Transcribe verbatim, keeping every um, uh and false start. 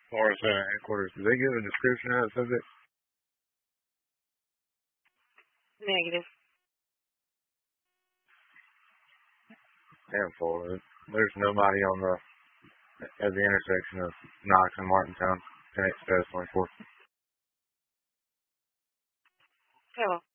Forest uh, headquarters. Did they give a description of the subject? Negative. Damn full. There's nobody on the at the intersection of Knox and Martintown. ten Express twenty-four. Hello.